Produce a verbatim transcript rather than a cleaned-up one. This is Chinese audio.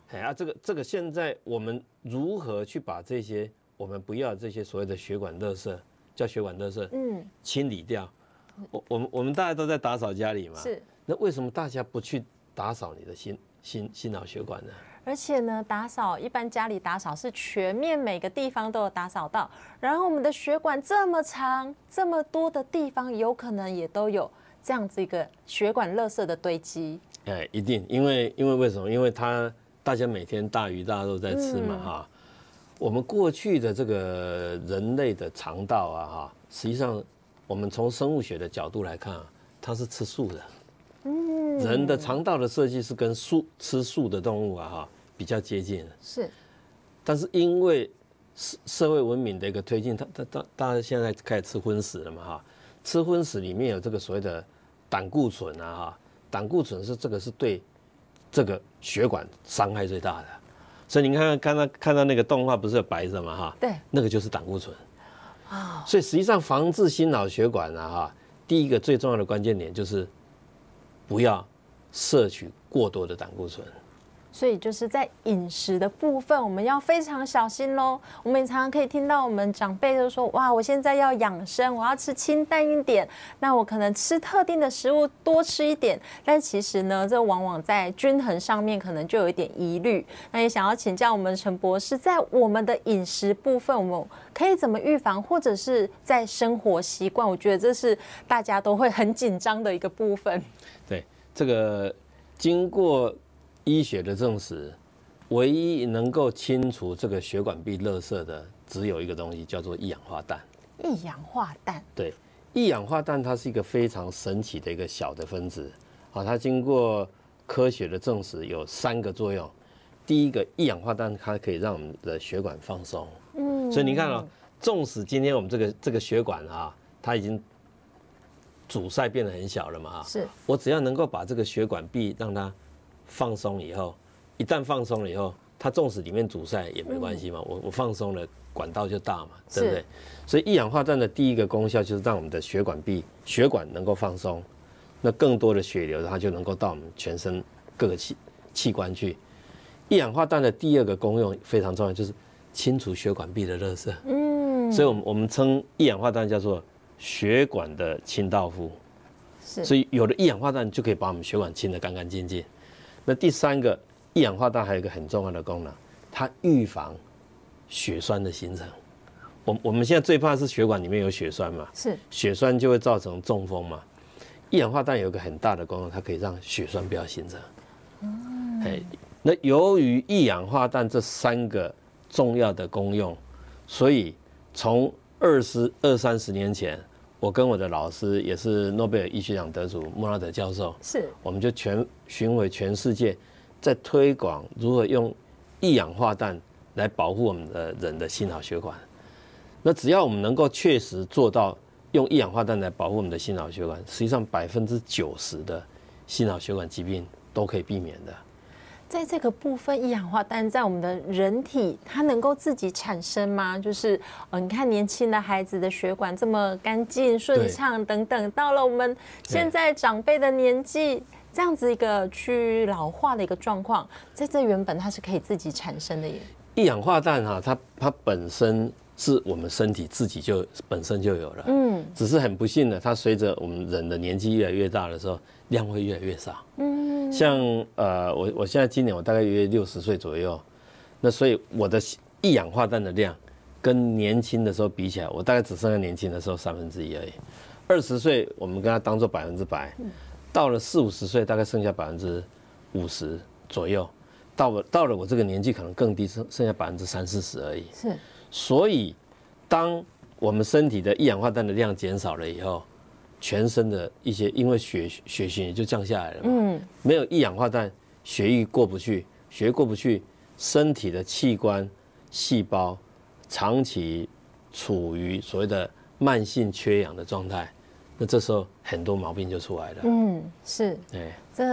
哎啊，这个这个现在我们如何去把这些我们不要这些所谓的血管垃圾，叫血管垃圾，嗯，清理掉。我我们我们大家都在打扫家里嘛， 是。 那为什么大家不去打扫你的心心心脑血管呢？ 而且呢，打扫一般家里打扫是全面每个地方都有打扫到，然后我们的血管这么长，这么多的地方，有可能也都有这样子一个血管垃圾的堆积。 哎，一定，因为因为为什么？因为它大家每天大鱼大肉在吃嘛，哈、嗯。我们过去的这个人类的肠道啊，哈，实际上我们从生物学的角度来看啊，它是吃素的。嗯，人的肠道的设计是跟素吃素的动物啊，哈。比较接近的是， 但是因为社社会文明的一个推进，它它它大家现在开始吃荤食了嘛哈，吃荤食里面有这个所谓的胆固醇啊哈，胆固醇是这个是对这个血管伤害最大的，所以你看看看到看到那个动画不是有白色嘛哈， 对， 那个就是胆固醇啊，所以实际上防治心脑血管啊哈，第一个最重要的关键点就是不要摄取过多的胆固醇。 所以就是在饮食的部分，我们要非常小心喽。我们也常常可以听到我们长辈就说：“哇，我现在要养生，我要吃清淡一点。那我可能吃特定的食物多吃一点。”但其实呢，这往往在均衡上面可能就有一点疑虑。那也想要请教我们陈博士，在我们的饮食部分，我们可以怎么预防，或者是在生活习惯？我觉得这是大家都会很紧张的一个部分。 对，这个经过医学的证实，唯一能够清除这个血管壁垃圾的，只有一个东西，叫做一氧化氮。 一氧化氮， 对，一氧化氮它是一个非常神奇的一个小的分子，好，它经过科学的证实有三个作用。第一个，一氧化氮它可以让我们的血管放松，嗯，所以你看哦，纵使今天我们这个这个血管啊，它已经阻塞变得很小了嘛，哈， 是我只要能够把这个血管壁让它放松以后，一旦放松了以后，它纵使里面阻塞也没关系嘛，我我放松了，管道就大嘛，对不对？所以一氧化氮的第一个功效就是让我们的血管壁、血管能够放松，那更多的血流它就能够到我们全身各个器器官去。一氧化氮的第二个功用非常重要，就是清除血管壁的垃圾。嗯，所以我们我们称一氧化氮叫做血管的清道夫。是，所以有了一氧化氮就可以把我们血管清得干干净净。那第三个，一氧化氮还有一个很重要的功能，它预防血栓的形成。我我们现在最怕是血管里面有血栓嘛， 是血栓就会造成中风嘛。一氧化氮有一个很大的功能，它可以让血栓不要形成。嗯，哎，那由于一氧化氮这三个重要的功用，所以从二十二三十年前，我跟我的老师也是诺贝尔医学奖得主莫拉德教授， 是， 我们就全巡回全世界，在推广如何用一氧化氮来保护我们的人的心脑血管。那只要我们能够确实做到用一氧化氮来保护我们的心脑血管，实际上百分之九十的心脑血管疾病都可以避免的。 在这个部分，一氧化氮在我们的人体，它能够自己产生吗？就是，呃，你看年轻的孩子的血管这么干净顺畅等等，到了我们现在长辈的年纪，这样子一个趋于老化的一个状况，在这原本它是可以自己产生的耶。 一氧化氮哈，它它本身是我们身体自己就本身就有了，嗯，只是很不幸的，它随着我们人的年纪越来越大的时候，量会越来越少，嗯。像呃，我我现在今年我大概约六十岁左右，那所以我的一氧化氮的量跟年轻的时候比起来，我大概只剩下年轻的时候三分之一而已。二十岁我们跟它当做百分之百，到了四五十岁大概剩下百分之五十左右，到了到了我这个年纪可能更低，剩剩下百分之三四十而已。 是， 所以当我们身体的一氧化氮的量减少了以后，全身的一些因为血血循也就降下来了嘛，嗯，没有一氧化氮，血液过不去，血液过不去，身体的器官、细胞长期处于所谓的慢性缺氧的状态，那这时候很多毛病就出来了。 嗯，是， 对， 这